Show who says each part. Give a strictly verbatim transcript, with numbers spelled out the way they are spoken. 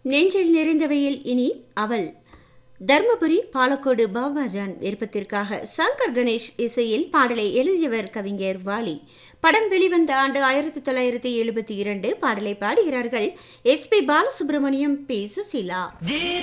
Speaker 1: நெஞ்சில் நிறைந்தவையில் இனி அவள். தர்மபுரி பாலக்கோடு பாபாஜான் விருப்பத்திற்காக சங்கர் கணேஷ் இசையில் பாடலை எழுதியவர் கவிஞர் வாலி. படம் வெளிவந்த ஆண்டு ஆயிரத்தி தொள்ளாயிரத்தி எழுபத்தி இரண்டு. பாடலை பாடுகிறார்கள் S B Balasubramaniam, B Susheela.